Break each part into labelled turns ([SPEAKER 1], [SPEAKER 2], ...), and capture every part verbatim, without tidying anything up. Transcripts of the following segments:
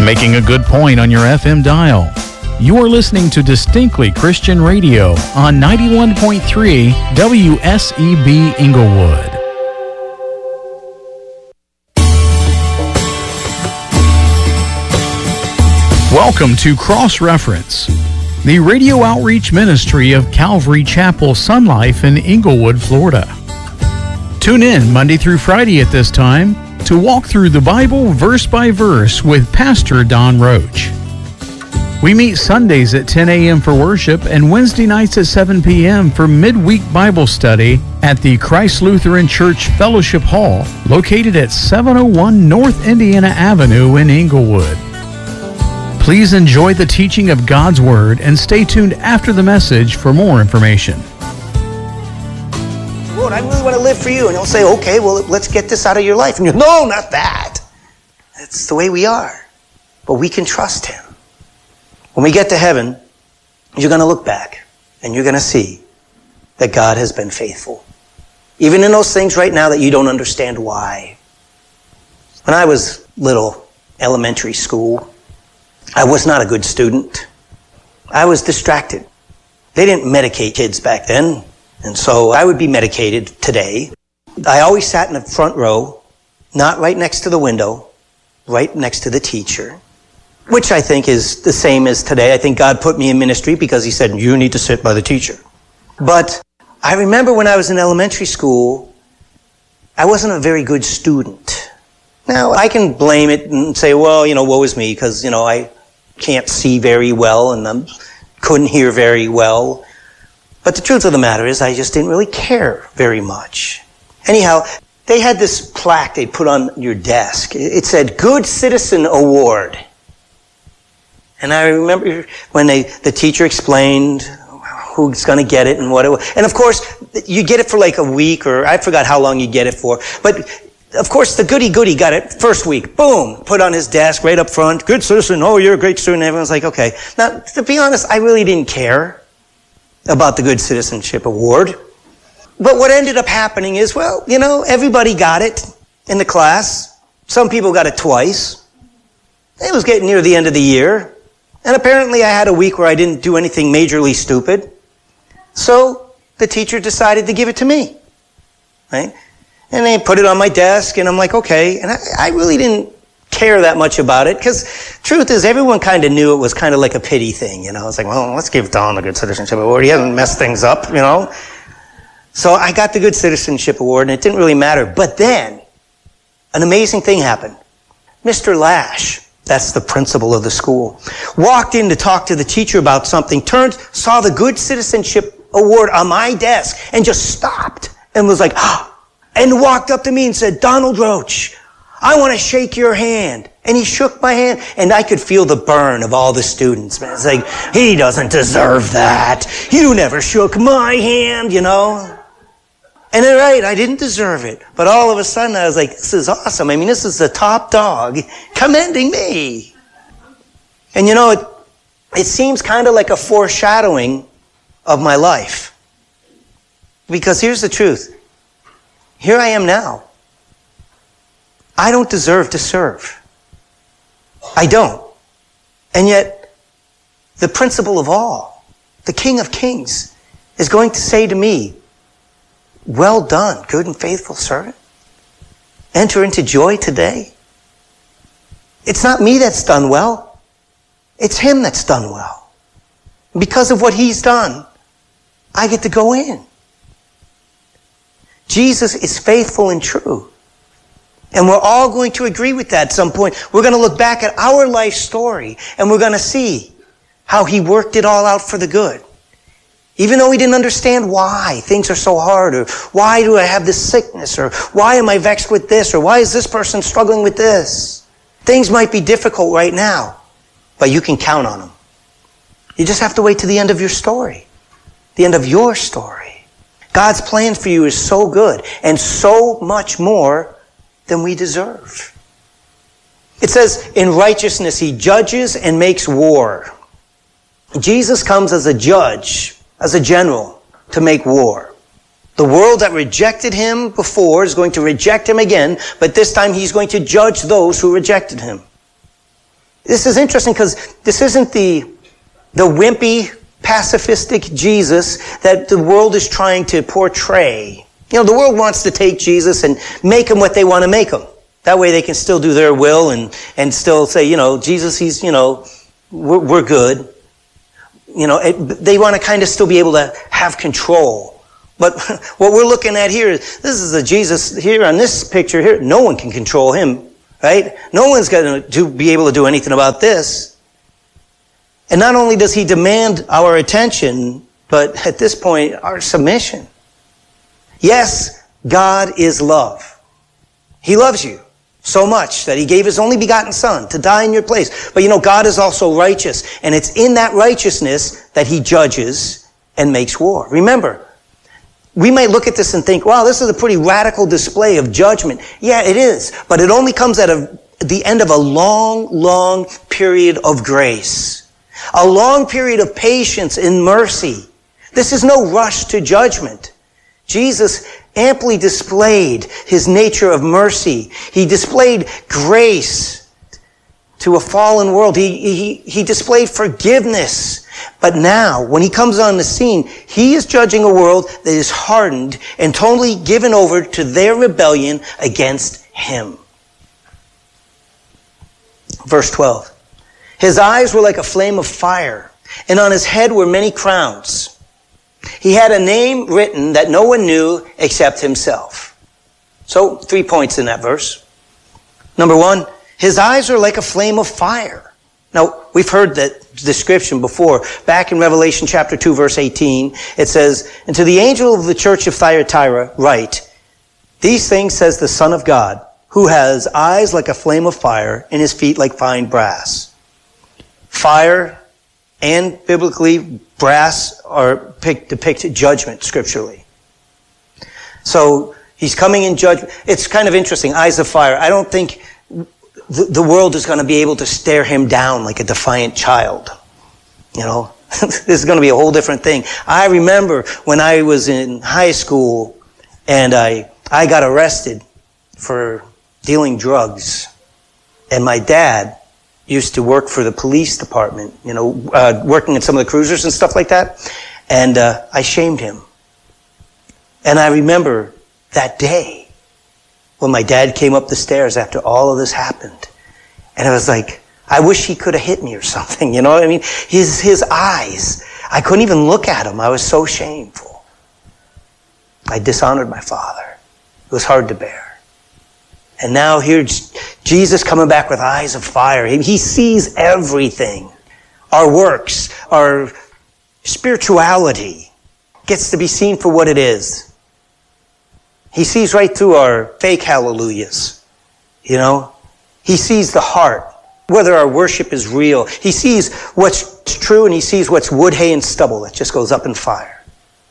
[SPEAKER 1] making a good point on your F M dial. You are listening to Distinctly Christian Radio on ninety-one point three W S E B Inglewood. Welcome to Cross Reference, the radio outreach ministry of Calvary Chapel Sun Life in Inglewood, Florida. Tune in Monday through Friday at this time to walk through the Bible verse by verse with Pastor Don Roach. We meet Sundays at ten a.m. for worship and Wednesday nights at seven p.m. for midweek Bible study at the Christ Lutheran Church Fellowship Hall, located at seven oh one North Indiana Avenue in Inglewood. Please enjoy the teaching of God's Word and stay tuned after the message for more information.
[SPEAKER 2] Lord, I really want to live for you. And he'll say, okay, well, let's get this out of your life. And you go, no, not that. That's the way we are. But we can trust him. When we get to heaven, you're going to look back and you're going to see that God has been faithful. Even in those things right now that you don't understand why. When I was little, elementary school, I was not a good student. I was distracted. They didn't medicate kids back then, and so I would be medicated today. I always sat in the front row, not right next to the window, right next to the teacher, which I think is the same as today. I think God put me in ministry because he said, you need to sit by the teacher. But I remember when I was in elementary school, I wasn't a very good student. Now, I can blame it and say, well, you know, woe is me, because, you know, I can't see very well and I couldn't hear very well. But the truth of the matter is I just didn't really care very much. Anyhow, they had this plaque they'd put on your desk. It said, Good Citizen Award. And I remember when they, the teacher explained who's going to get it and what it was. And of course, you get it for like a week, or I forgot how long you get it for. But of course, the goody-goody got it first week. Boom! Put on his desk right up front. Good citizen. Oh, you're a great student. Everyone's like, okay. Now, to be honest, I really didn't care about the Good Citizenship Award. But what ended up happening is, well, you know, everybody got it in the class. Some people got it twice. It was getting near the end of the year. And apparently I had a week where I didn't do anything majorly stupid. So the teacher decided to give it to me. Right? And they put it on my desk, and I'm like, okay. And I, I really didn't care that much about it, because truth is, everyone kind of knew it was kind of like a pity thing, you know. It's like, well, let's give Don the Good Citizenship Award. He hasn't messed things up, you know. So I got the Good Citizenship Award, and it didn't really matter. But then, an amazing thing happened. Mister Lash, that's the principal of the school, walked in to talk to the teacher about something, turned, saw the Good Citizenship Award on my desk, and just stopped and was like, ah, and walked up to me and said, Donald Roach, I want to shake your hand. And he shook my hand, and I could feel the burn of all the students. Man, it's like, he doesn't deserve that. You never shook my hand, you know. And they're right, I didn't deserve it. But all of a sudden, I was like, this is awesome. I mean, this is the top dog commending me. And you know, it, it seems kind of like a foreshadowing of my life. Because here's the truth. Here I am now. I don't deserve to serve. I don't. And yet, the principal of all, the King of Kings, is going to say to me, well done, good and faithful servant. Enter into joy today. It's not me that's done well. It's him that's done well. Because of what he's done, I get to go in. Jesus is faithful and true. And we're all going to agree with that at some point. We're going to look back at our life story, and we're going to see how he worked it all out for the good. Even though we didn't understand why things are so hard, or why do I have this sickness, or why am I vexed with this, or why is this person struggling with this? Things might be difficult right now, but you can count on them. You just have to wait to the end of your story, the end of your story. God's plan for you is so good and so much more than we deserve. It says, in righteousness he judges and makes war. Jesus comes as a judge, as a general, to make war. The world that rejected him before is going to reject him again, but this time he's going to judge those who rejected him. This is interesting because this isn't the, the wimpy, pacifistic Jesus that the world is trying to portray. You know, the world wants to take Jesus and make him what they want to make him. That way they can still do their will and, and still say, you know, Jesus, he's, you know, we're, we're good. You know, it, they want to kind of still be able to have control. But what we're looking at here, this is a Jesus here on this picture here. No one can control him, right? No one's going to be able to do anything about this. And not only does he demand our attention, but at this point, our submission. Yes, God is love. He loves you so much that he gave his only begotten son to die in your place. But you know, God is also righteous. And it's in that righteousness that he judges and makes war. Remember, we might look at this and think, wow, this is a pretty radical display of judgment. Yeah, it is. But it only comes at a, the end of a long, long period of grace. A long period of patience and mercy. This is no rush to judgment. Jesus amply displayed his nature of mercy. He displayed grace to a fallen world. He, he, he displayed forgiveness. But now, when he comes on the scene, he is judging a world that is hardened and totally given over to their rebellion against him. Verse twelve. His eyes were like a flame of fire, and on his head were many crowns. He had a name written that no one knew except himself. So, three points in that verse. Number one, his eyes are like a flame of fire. Now, we've heard that description before. Back in Revelation chapter two, verse eighteen, it says, "And to the angel of the church of Thyatira write, these things says the Son of God, who has eyes like a flame of fire and his feet like fine brass." Fire and biblically brass are depict judgment scripturally. So he's coming in judgment. It's kind of interesting. Eyes of fire. I don't think the, the world is going to be able to stare him down like a defiant child. You know, this is going to be a whole different thing. I remember when I was in high school and I, I got arrested for dealing drugs. And my dad used to work for the police department, you know, uh, working in some of the cruisers and stuff like that. And uh, I shamed him. And I remember that day when my dad came up the stairs after all of this happened. And I was like, I wish he could have hit me or something, you know what I mean? His, his eyes, I couldn't even look at him. I was so shameful. I dishonored my father. It was hard to bear. And now here's Jesus coming back with eyes of fire. He, he sees everything. Our works, our spirituality gets to be seen for what it is. He sees right through our fake hallelujahs. You know? He sees the heart, whether our worship is real. He sees what's true and he sees what's wood, hay, and stubble that just goes up in fire.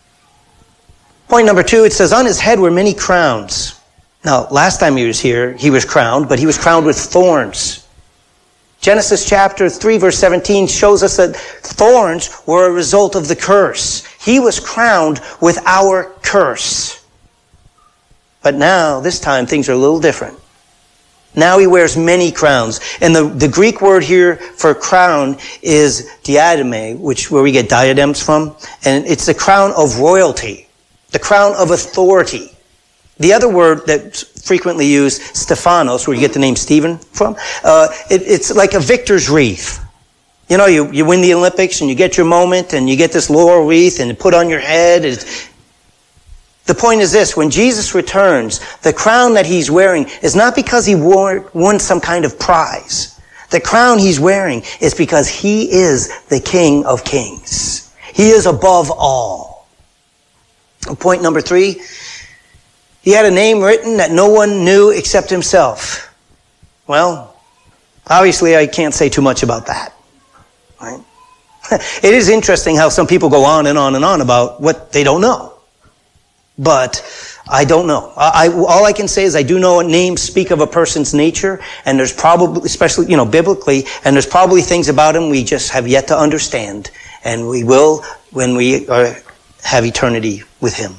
[SPEAKER 2] Point number two, it says, on his head were many crowns. Now, last time he was here, he was crowned, but he was crowned with thorns. Genesis chapter three, verse seventeen shows us that thorns were a result of the curse. He was crowned with our curse. But now, this time, things are a little different. Now he wears many crowns. And the, the Greek word here for crown is diademe, which where we get diadems from. And it's the crown of royalty, the crown of authority. The other word that's frequently used, Stephanos, where you get the name Stephen from, uh, it, it's like a victor's wreath. You know, you, you win the Olympics and you get your moment and you get this laurel wreath and you put on your head. It's, the point is this, when Jesus returns, the crown that he's wearing is not because he wore, won some kind of prize. The crown he's wearing is because he is the King of Kings. He is above all. Point number three, he had a name written that no one knew except himself. Well, obviously I can't say too much about that. Right? It is interesting how some people go on and on and on about what they don't know. But I don't know. I, all I can say is I do know names speak of a person's nature, and there's probably, especially, you know, biblically, and there's probably things about him we just have yet to understand, and we will when we are, have eternity with him.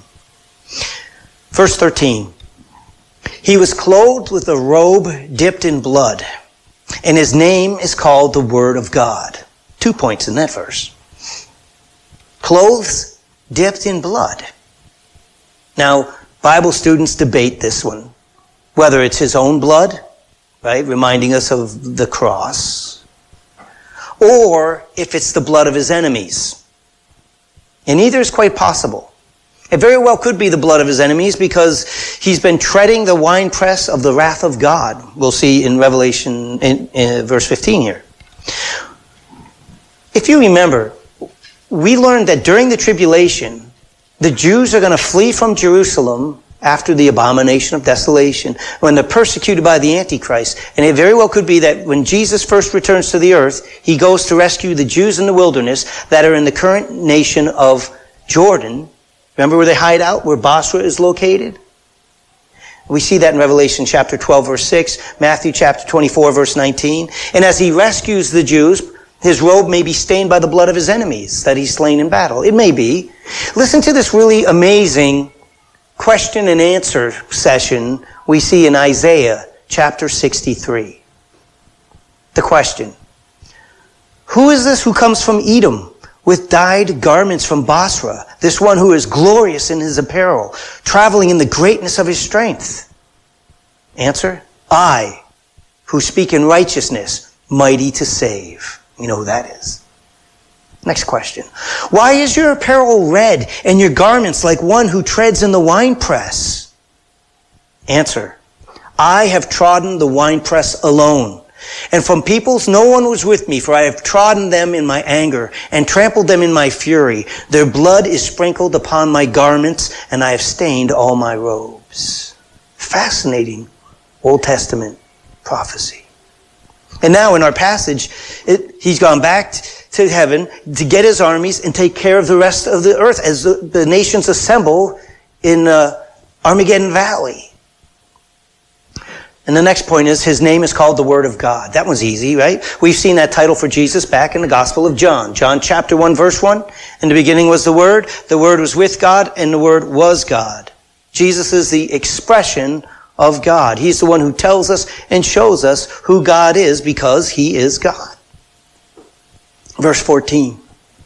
[SPEAKER 2] Verse thirteen, he was clothed with a robe dipped in blood, And his name is called the Word of God. Two points in that verse. Clothes dipped in blood. Now, Bible students debate this one. Whether it's his own blood, right, reminding us of the cross, or if it's the blood of his enemies. And either is quite possible. It very well could be the blood of his enemies because he's been treading the winepress of the wrath of God. We'll see in Revelation, in, in verse fifteen here. If you remember, we learned that during the tribulation, the Jews are going to flee from Jerusalem after the abomination of desolation, when they're persecuted by the Antichrist. And it very well could be that when Jesus first returns to the earth, he goes to rescue the Jews in the wilderness that are in the current nation of Jordan. Remember where they hide out, where Basra is located? We see that in Revelation chapter twelve, verse six, Matthew chapter twenty-four, verse nineteen. And as he rescues the Jews, his robe may be stained by the blood of his enemies that he's slain in battle. It may be. Listen to this really amazing question and answer session we see in Isaiah chapter sixty-three. The question: who is this who comes from Edom with dyed garments from Basra, this one who is glorious in his apparel, traveling in the greatness of his strength? Answer: I, who speak in righteousness, mighty to save. You know who that is. Next question. Why is your apparel red and your garments like one who treads in the winepress? Answer: I have trodden the winepress alone, and from peoples no one was with me, for I have trodden them in my anger and trampled them in my fury. Their blood is sprinkled upon my garments, and I have stained all my robes. Fascinating Old Testament prophecy. And now in our passage, it, he's gone back to heaven to get his armies and take care of the rest of the earth as the, the nations assemble in uh, Armageddon Valley. And the next point is his name is called the Word of God. That one's easy, right? We've seen that title for Jesus back in the Gospel of John. John chapter one, verse one. In the beginning was the Word. The Word was with God, and the Word was God. Jesus is the expression of God. He's the one who tells us and shows us who God is because he is God. Verse fourteen.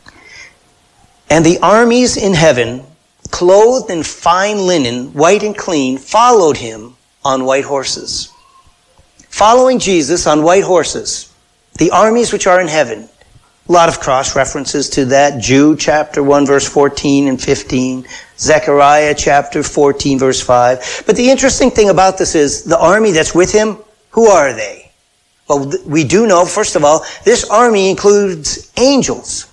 [SPEAKER 2] And the armies in heaven, clothed in fine linen, white and clean, followed him on white horses. Following Jesus on white horses. The armies which are in heaven. A lot of cross references to that. Jude chapter one, verse fourteen and fifteen. Zechariah chapter fourteen, verse five. But the interesting thing about this is the army that's with him, who are they? Well, we do know, first of all, this army includes angels.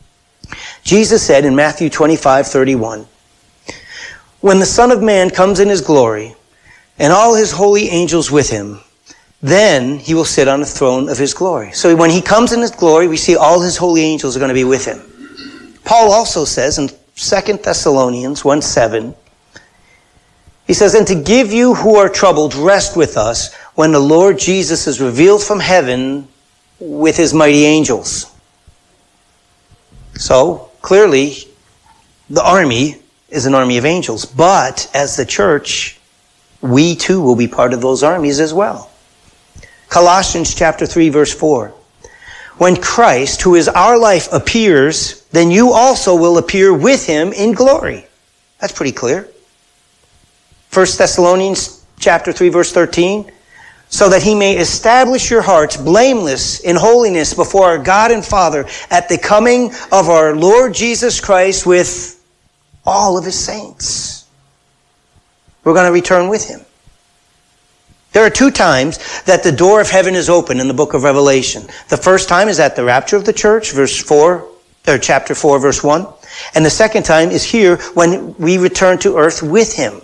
[SPEAKER 2] Jesus said in Matthew twenty-five, thirty-one, when the Son of Man comes in his glory, and all his holy angels with him, then he will sit on the throne of his glory. So when he comes in his glory, we see all his holy angels are going to be with him. Paul also says in Second Thessalonians one seven, he says, and to give you who are troubled rest with us when the Lord Jesus is revealed from heaven with his mighty angels. So clearly the army is an army of angels, but as the church, we too will be part of those armies as well. Colossians chapter three, verse four. When Christ, who is our life, appears, then you also will appear with him in glory. That's pretty clear. First Thessalonians chapter three, verse thirteen. So that he may establish your hearts blameless in holiness before our God and Father at the coming of our Lord Jesus Christ with all of his saints. We're going to return with him. There are two times that the door of heaven is open in the book of Revelation. The first time is at the rapture of the church, verse four, or chapter four, verse one. And the second time is here when we return to earth with him.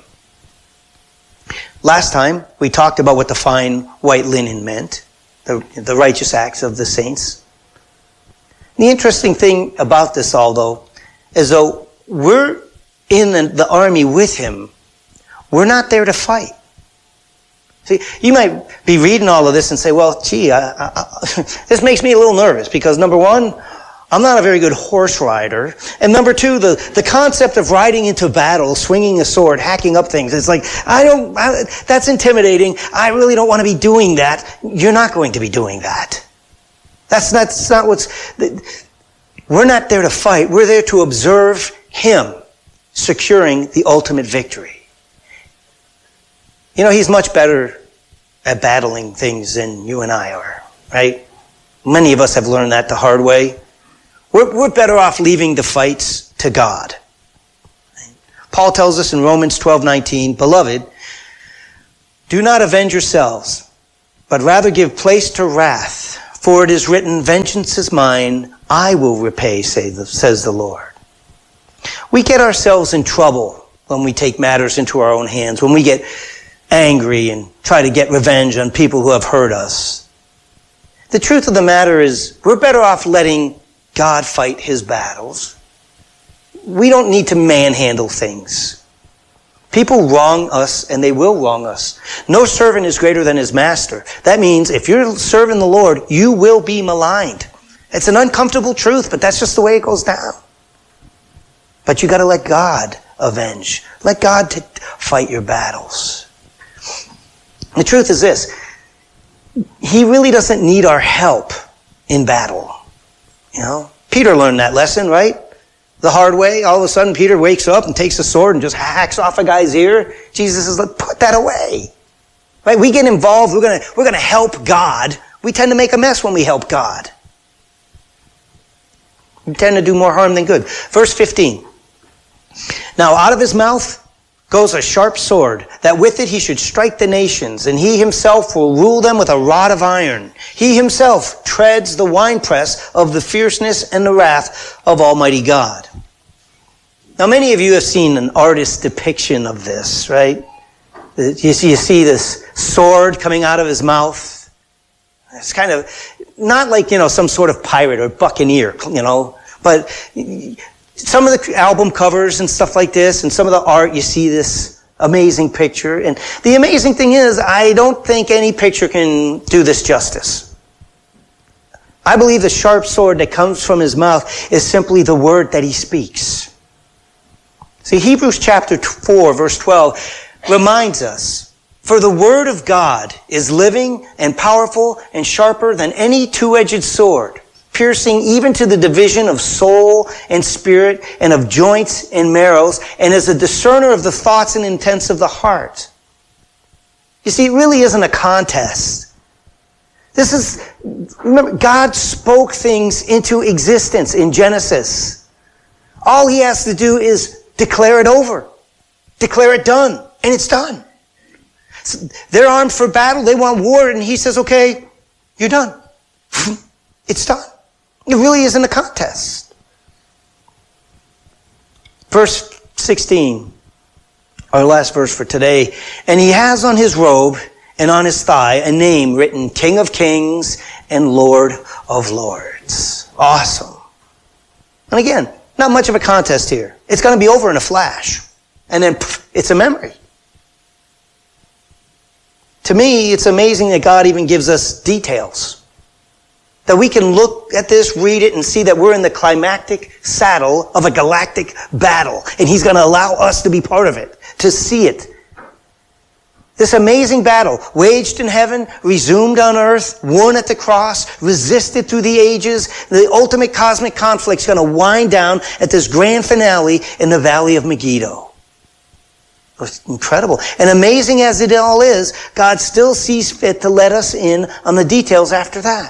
[SPEAKER 2] Last time, we talked about what the fine white linen meant, the, the righteous acts of the saints. The interesting thing about this all, though, is though we're in the, the army with him, we're not there to fight. See, you might be reading all of this and say, well, gee, I, I, I, this makes me a little nervous because, number one, I'm not a very good horse rider. And number two, the, the concept of riding into battle, swinging a sword, hacking up things. It's like, I don't, I, that's intimidating. I really don't want to be doing that. You're not going to be doing that. That's not, that's not what's, we're not there to fight. We're there to observe him securing the ultimate victory. You know, he's much better at battling things than you and I are, right? Many of us have learned that the hard way. We're, we're better off leaving the fights to God. Paul tells us in Romans twelve nineteen, Beloved, do not avenge yourselves, but rather give place to wrath. For it is written, Vengeance is mine, I will repay, say the, says the Lord. We get ourselves in trouble when we take matters into our own hands, when we get angry and try to get revenge on people who have hurt us. The truth of the matter is, we're better off letting God fight his battles. We don't need to manhandle things. People wrong us, and they will wrong us. No servant is greater than his master. That means if you're serving the Lord, you will be maligned. It's an uncomfortable truth, but that's just the way it goes down. But you got to let God avenge. Let God t- fight your battles. The truth is this. He really doesn't need our help in battle. You know, Peter learned that lesson, right? The hard way. All of a sudden, Peter wakes up and takes a sword and just hacks off a guy's ear. Jesus is like, put that away. Right? We get involved. We're gonna we're gonna help God. We tend to make a mess when we help God. We tend to do more harm than good. Verse fifteen. Now, out of his mouth goes a sharp sword, that with it he should strike the nations, and he himself will rule them with a rod of iron. He himself treads the winepress of the fierceness and the wrath of Almighty God. Now, many of you have seen an artist's depiction of this, right? You see, you see this sword coming out of his mouth. It's kind of not like, you know, some sort of pirate or buccaneer, you know, but some of the album covers and stuff like this, and some of the art, you see this amazing picture. And the amazing thing is, I don't think any picture can do this justice. I believe the sharp sword that comes from his mouth is simply the word that he speaks. See, Hebrews chapter four, verse twelve reminds us, for the word of God is living and powerful and sharper than any two-edged sword, piercing even to the division of soul and spirit and of joints and marrows, and is a discerner of the thoughts and intents of the heart. You see, it really isn't a contest. This is, remember, God spoke things into existence in Genesis. All he has to do is declare it over, declare it done, and it's done. So they're armed for battle, they want war, and he says, okay, you're done. It's done. It really isn't a contest. Verse sixteen, our last verse for today. And he has on his robe and on his thigh a name written, King of Kings and Lord of Lords. Awesome. And again, not much of a contest here. It's going to be over in a flash. And then pff, it's a memory. To me, it's amazing that God even gives us details. That we can look at this, read it, and see that we're in the climactic saddle of a galactic battle. And he's going to allow us to be part of it, to see it. This amazing battle, waged in heaven, resumed on earth, won at the cross, resisted through the ages. The ultimate cosmic conflict is going to wind down at this grand finale in the Valley of Megiddo. It's incredible. And amazing as it all is, God still sees fit to let us in on the details after that.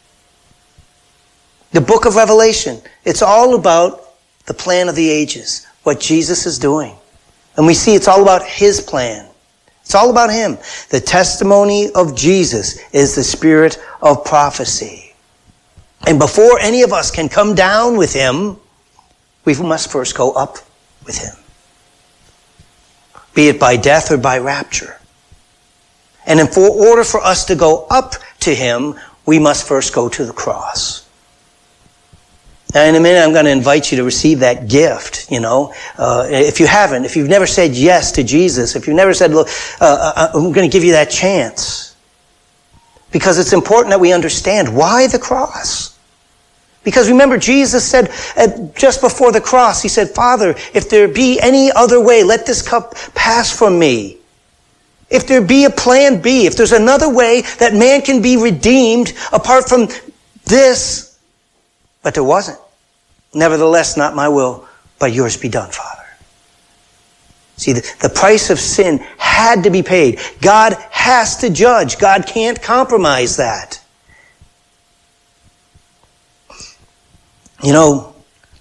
[SPEAKER 2] The book of Revelation, it's all about the plan of the ages, what Jesus is doing. And we see it's all about his plan. It's all about him. The testimony of Jesus is the spirit of prophecy. And before any of us can come down with him, we must first go up with him. Be it by death or by rapture. And in for order for us to go up to him, we must first go to the cross. Now, in a minute, I'm going to invite you to receive that gift, you know. Uh, if you haven't, if you've never said yes to Jesus, if you've never said, look, uh, I'm going to give you that chance. Because it's important that we understand why the cross. Because remember, Jesus said at, just before the cross, he said, Father, if there be any other way, let this cup pass from me. If there be a plan B, if there's another way that man can be redeemed apart from this, but there wasn't. Nevertheless, not my will, but yours be done, Father. See, the, the price of sin had to be paid. God has to judge. God can't compromise that. You know,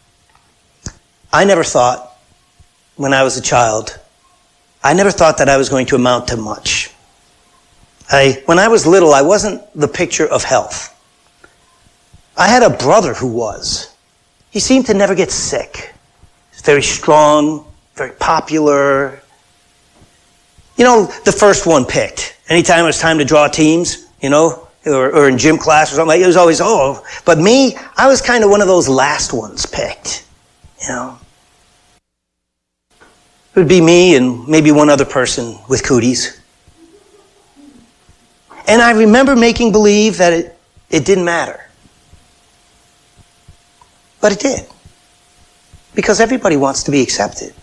[SPEAKER 2] I never thought when I was a child, I never thought that I was going to amount to much. I, when I was little, I wasn't the picture of health. I had a brother who was. He seemed to never get sick. He's very strong, very popular. You know, the first one picked. Anytime it was time to draw teams, you know, or, or in gym class or something, like it was always, oh. But me, I was kind of one of those last ones picked, you know. It would be me and maybe one other person with cooties. And I remember making believe that it, it didn't matter. But it did. Because everybody wants to be accepted.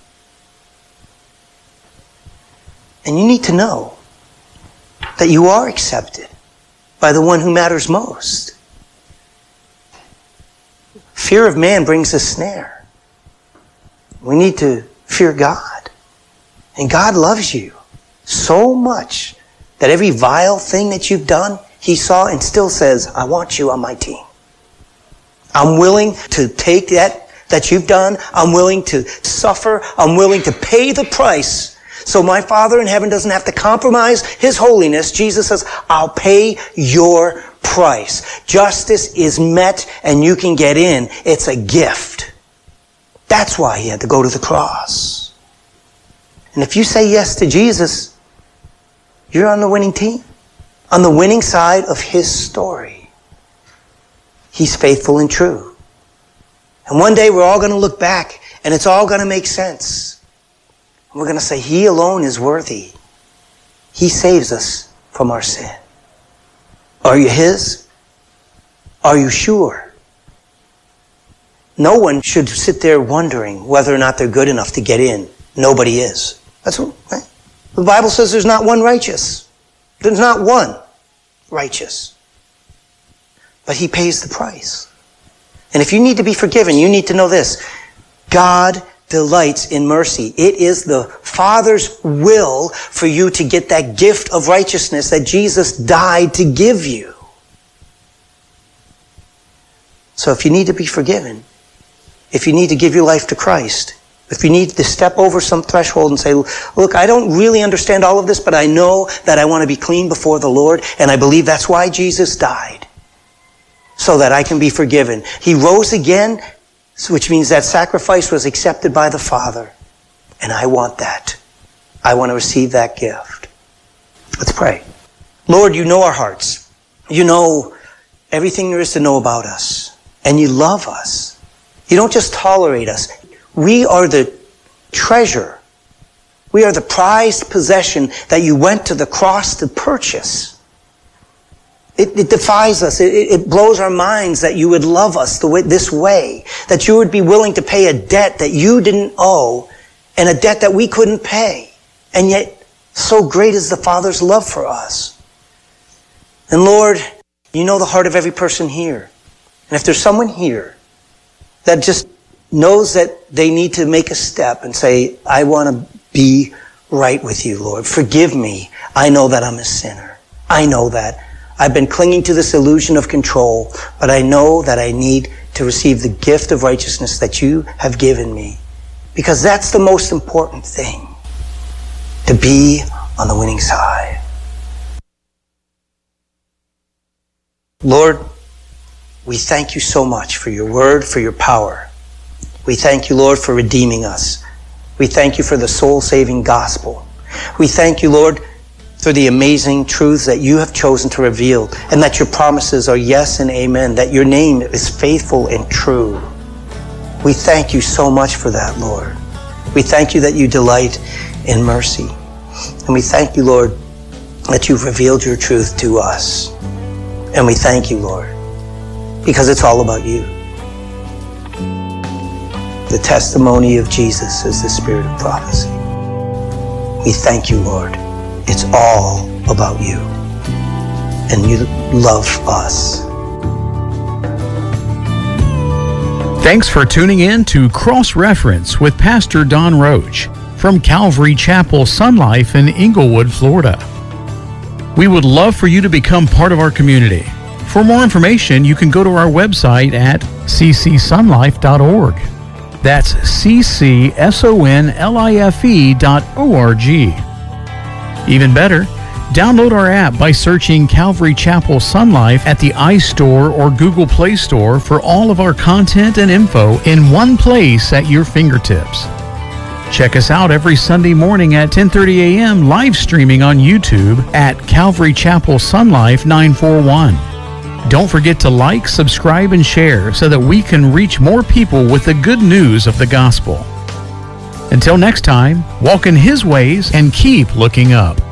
[SPEAKER 2] And you need to know that you are accepted by the one who matters most. Fear of man brings a snare. We need to fear God. And God loves you so much that every vile thing that you've done, he saw and still says, I want you on my team. I'm willing to take that that you've done. I'm willing to suffer. I'm willing to pay the price so my Father in heaven doesn't have to compromise his holiness. Jesus says, I'll pay your price. Justice is met and you can get in. It's a gift. That's why he had to go to the cross. And if you say yes to Jesus, you're on the winning team, on the winning side of his story. He's faithful and true. And one day we're all going to look back and it's all going to make sense. And we're going to say, he alone is worthy. He saves us from our sin. Are you his? Are you sure? No one should sit there wondering whether or not they're good enough to get in. Nobody is. That's what, right? The Bible says there's not one righteous. There's not one righteous. But he pays the price. And if you need to be forgiven, you need to know this. God delights in mercy. It is the Father's will for you to get that gift of righteousness that Jesus died to give you. So if you need to be forgiven, if you need to give your life to Christ, if you need to step over some threshold and say, look, I don't really understand all of this, but I know that I want to be clean before the Lord, and I believe that's why Jesus died, so that I can be forgiven. He rose again, which means that sacrifice was accepted by the Father, and I want that. I want to receive that gift. Let's pray. Lord, you know our hearts. You know everything there is to know about us, and you love us. You don't just tolerate us. We are the treasure. We are the prized possession that you went to the cross to purchase. It, it defies us. It, it blows our minds that you would love us the way, this way, that you would be willing to pay a debt that you didn't owe and a debt that we couldn't pay. And yet, so great is the Father's love for us. And Lord, you know the heart of every person here. And if there's someone here that just knows that they need to make a step and say, I want to be right with you, Lord. Forgive me. I know that I'm a sinner. I know that. I've been clinging to this illusion of control, but I know that I need to receive the gift of righteousness that you have given me. Because that's the most important thing, to be on the winning side. Lord, we thank you so much for your word, for your power. We thank you, Lord, for redeeming us. We thank you for the soul-saving gospel. We thank you, Lord, for the amazing truths that you have chosen to reveal, and that your promises are yes and amen, that your name is faithful and true. We thank you so much for that, Lord. We thank you that you delight in mercy. And we thank you, Lord, that you've revealed your truth to us. And we thank you, Lord, because it's all about you. The testimony of Jesus is the spirit of prophecy. We thank you, Lord. It's all about you. And you love us.
[SPEAKER 1] Thanks for tuning in to Cross Reference with Pastor Don Roach from Calvary Chapel Sun Life in Inglewood, Florida. We would love for you to become part of our community. For more information, you can go to our website at c c sun life dot org. That's C C S O N L I F E dot O R G. Even better, download our app by searching Calvary Chapel Sun Life at the iStore or Google Play Store for all of our content and info in one place at your fingertips. Check us out every Sunday morning at ten thirty a.m. live streaming on YouTube at Calvary Chapel Sun Life nine four one. Don't forget to like, subscribe, and share so that we can reach more people with the good news of the gospel. Until next time, walk in His ways and keep looking up.